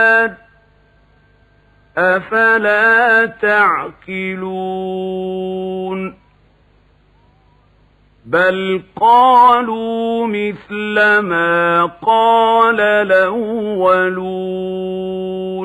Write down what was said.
أفلا تعقلون بل قالوا مثل ما قال الأولون